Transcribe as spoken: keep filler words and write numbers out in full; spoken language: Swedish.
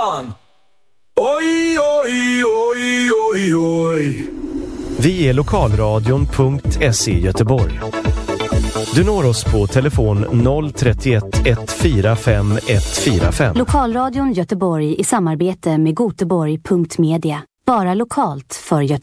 fan! Oj, oj, oj, oj, oj. Vi är lokalradion punkt se Göteborg. Du når oss på telefon noll tre ett ett fyra fem ett fyra fem. Lokalradion Göteborg i samarbete med Göteborg punkt media. Bara lokalt för Göteborg.